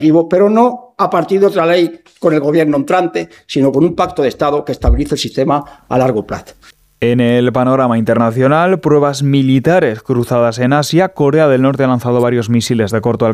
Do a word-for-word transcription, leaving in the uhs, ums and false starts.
pero no a partir de otra ley con el gobierno entrante, sino con un pacto de Estado que estabilice el sistema a largo plazo. En el panorama internacional, pruebas militares cruzadas en Asia. Corea del Norte ha lanzado varios misiles de corto alcance